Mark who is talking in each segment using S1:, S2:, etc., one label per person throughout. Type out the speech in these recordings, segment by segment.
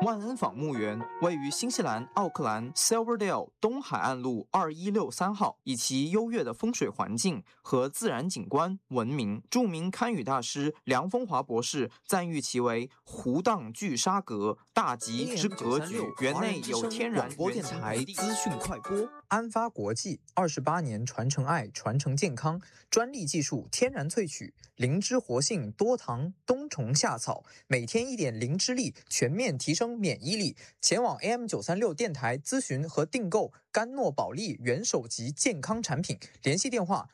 S1: 万恩坊墓园位于新西兰奥克兰 Silverdale 东海岸路2163号，以其优越的风水环境和自然景观闻名。著名堪舆大师梁风华博士赞誉其为湖荡巨沙阁，大吉之格局。园内有天然
S2: 广播电台资讯快播。安发国际28年传承爱，传承健康，专利技术天然萃取，灵芝活性多糖冬虫夏草，每天一点灵芝力，全面提升免疫力。前往 AM936 电台咨询和订购甘诺宝利元首级健康产品，联系电话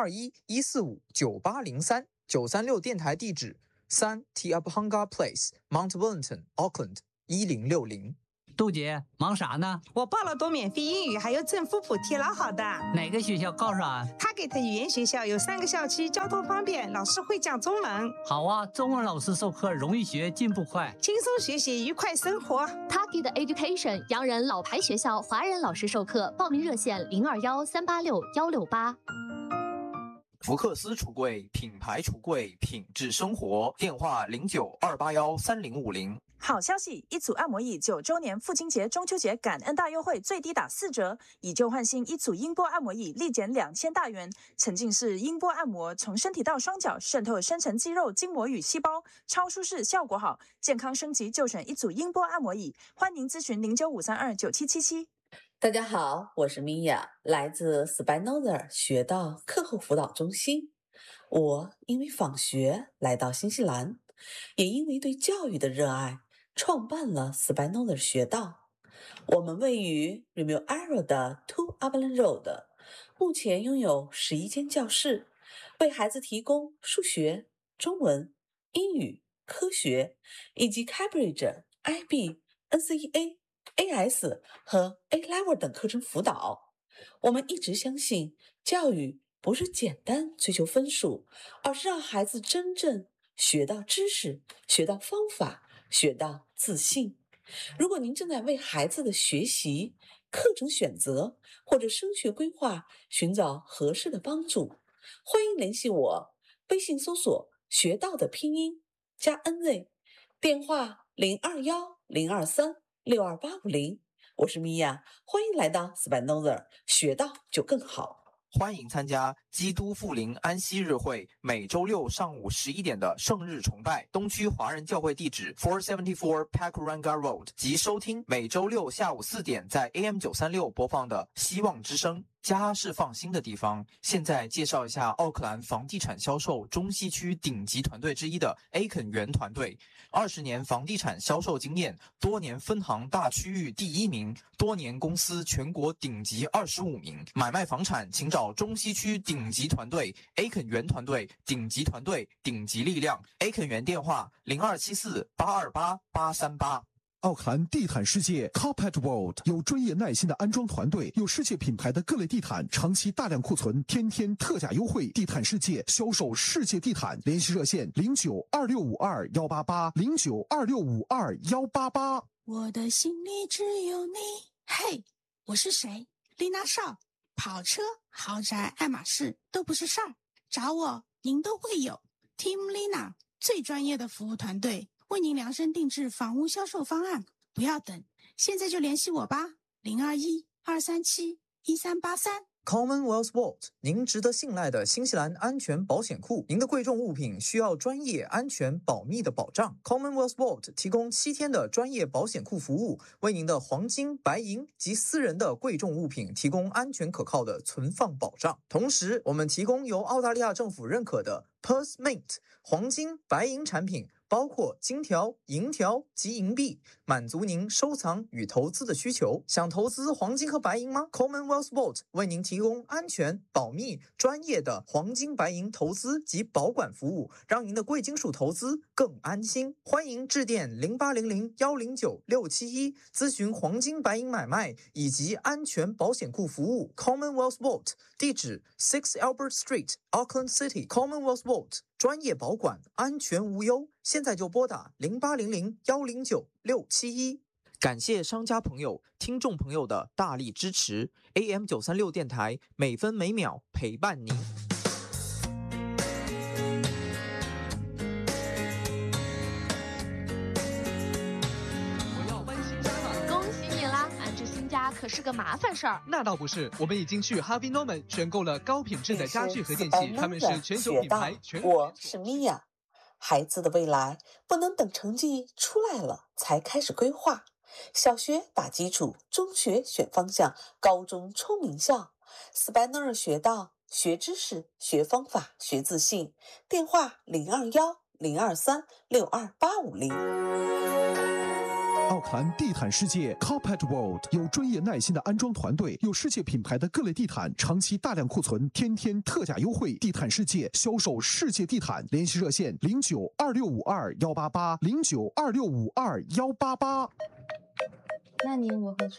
S2: 021-145-9803。936电台地址3 Tiabhanga Place Mount Wellington Auckland 1060。
S3: 杜姐忙啥呢？
S4: 我报了多免费英语，还有政府补贴，老好的。
S3: 哪个学校告诉啊？
S4: 他给的语言学校有3个校区，交通方便，老师会讲中文。
S3: 好啊，中文老师授课容易学，进步快，
S4: 轻松学习，愉快生活。
S5: Taki 的 Education 洋人老牌学校，华人老师授课，报名热线021-386-168。
S1: 福克斯橱柜，品牌橱柜，品质生活。电话09-281-3050。
S6: 好消息！一组按摩椅9周年父亲节、中秋节感恩大优惠，最低打4折，以旧换新，一组音波按摩椅立减2000大元。沉浸式音波按摩，从身体到双脚，渗透深层肌肉、筋膜与细胞，超舒适，效果好。健康升级就选一组音波按摩椅。欢迎咨询095329777。
S7: 大家好，我是米娅，来自 Spinoza 学道课后辅导中心。我因为访学来到新西兰，也因为对教育的热爱，创办了 Spinoza 学道。我们位于 Remuera 的 Two Upland Road， 目前拥有11间教室，为孩子提供数学、中文、英语、科学以及 Cambridge、IB、NCEA、AS 和 A-Level 等课程辅导。我们一直相信，教育不是简单追求分数，而是让孩子真正学到知识，学到方法，学到自信。如果您正在为孩子的学习、课程选择或者升学规划寻找合适的帮助，欢迎联系我，微信搜索学到的拼音加 NZ， 电话021-023-62850。我是米娅，欢迎来到 Spinoza， 学到就更好。
S1: 欢迎参加基督复临安息日会，每周六上午11点的圣日崇拜，东区华人教会地址474 Pakuranga Road， 及收听每周六下午4点在 AM936 播放的希望之声。家是放心的地方。现在介绍一下奥克兰房地产销售中西区顶级团队之一的 Aiken 园团队，20年房地产销售经验，多年分行大区域第1名，多年公司全国顶级25名。买卖房产请找中西区顶级团队 Aiken 园团队，顶级团队，顶级力量。Aiken 园电话0274828838。
S8: 奥克兰地毯世界 Carpet World 有专业耐心的安装团队，有世界品牌的各类地毯，长期大量库存，天天特价优惠。地毯世界销售世界地毯，联系热线092652-188 092652-188。
S9: 我的心里只有你。嘿，我是谁？丽娜少。跑车、豪宅、爱马仕都不是事儿，找我您都会有。Team Lina 最专业的服务团队，为您量身定制房屋销售方案，不要等，现在就联系我吧，021-237-1383。
S2: Commonwealth Vault， 您值得信赖的新西兰安全保险库。您的贵重物品需要专业、安全、保密的保障。Commonwealth Vault 提供7天的专业保险库服务，为您的黄金、白银及私人的贵重物品提供安全可靠的存放保障。同时，我们提供由澳大利亚政府认可的 Perth Mint 黄金、白银产品，包括金条、银条及银币，满足您收藏与投资的需求。想投资黄金和白银吗？ Commonwealth Vault 为您提供安全、保密、专业的黄金、白银投资及保管服务，让您的贵金属投资更安心。欢迎致电0800-109-671咨询黄金、白银买卖以及安全保险库服务。 Commonwealth Vault 地址6 Albert Street Auckland City。 Commonwealth Vault 专业保管，安全无忧。现在就拨打0800-109-671。感谢商家朋友、听众朋友的大力支持。AM936电台每分每秒陪伴您。
S5: 可是个麻烦事儿。
S10: 那倒不是，我们已经去 Harvey Norman 选购了高品质的家具和电器，他们是全球品牌。
S7: 我是米娅。孩子的未来不能等成绩出来了才开始规划，小学打基础，中学选方向，高中冲名校。Spanner 学到，学知识，学方法，学自信。电话021023-62850。
S8: 奥克兰地毯世界 Carpet World 有专业耐心的安装团队，有世界品牌的各类地毯，长期大量库存，天天特价优惠。地毯世界销售世界地毯，联系热线0926521888，0926521888。
S11: 那年我和